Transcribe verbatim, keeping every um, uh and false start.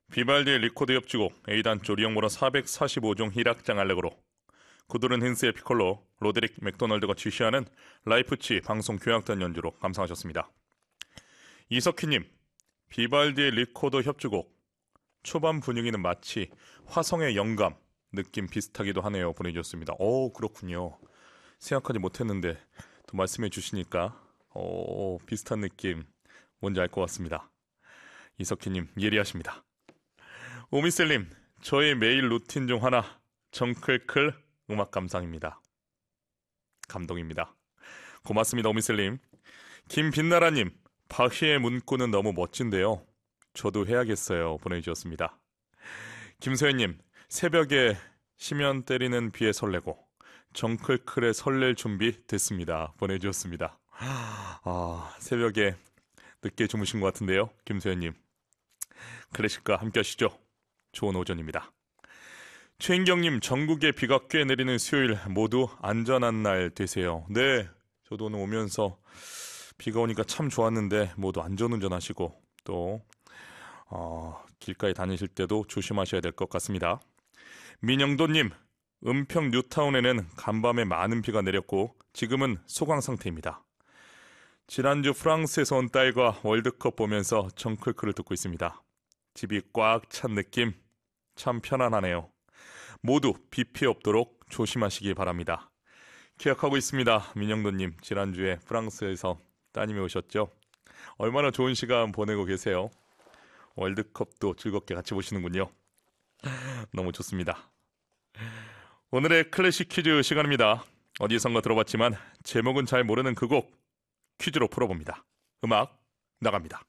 비발디의 리코더 협주곡 A단 조리형모로 사백사십오 종 희락장 알레그로, 구두른 힌스의 피콜로, 로데릭 맥도널드가 지시하는 라이프치 방송 교향단 연주로 감상하셨습니다. 이석희님, 비발디의 리코더 협주곡 초반 분위기는 마치 화성의 영감 느낌 비슷하기도 하네요 보내주셨습니다. 오, 그렇군요. 생각하지 못했는데 또 말씀해 주시니까 오, 비슷한 느낌 뭔지 알 것 같습니다. 이석희님 예리하십니다. 오미셀님, 저의 매일 루틴 중 하나 정클클 음악 감상입니다. 감동입니다. 고맙습니다. 오미셀님. 김빛나라님, 바히의 문구는 너무 멋진데요. 저도 해야겠어요 보내주셨습니다. 김소연님, 새벽에 심연 때리는 비에 설레고 정클클에 설렐 준비 됐습니다 보내주셨습니다. 아, 새벽에 늦게 주무신 것 같은데요. 김소연님, 클래식과 함께 하시죠. 좋은 오전입니다. 최인경님, 전국에 비가 꽤 내리는 수요일 모두 안전한 날 되세요. 네, 저도 오늘 오면서 비가 오니까 참 좋았는데 모두 안전운전 하시고 또 어, 길가에 다니실 때도 조심하셔야 될 것 같습니다. 민영도님, 은평 뉴타운에는 간밤에 많은 비가 내렸고 지금은 소강 상태입니다. 지난주 프랑스에서 온 딸과 월드컵 보면서 정클클을 듣고 있습니다. 집이 꽉 찬 느낌 참 편안하네요. 모두 비 피해 없도록 조심하시기 바랍니다. 기억하고 있습니다. 민영도님, 지난주에 프랑스에서 따님이 오셨죠? 얼마나 좋은 시간 보내고 계세요. 월드컵도 즐겁게 같이 보시는군요. 너무 좋습니다. 오늘의 클래식 퀴즈 시간입니다. 어디선가 들어봤지만 제목은 잘 모르는 그 곡 퀴즈로 풀어봅니다. 음악 나갑니다.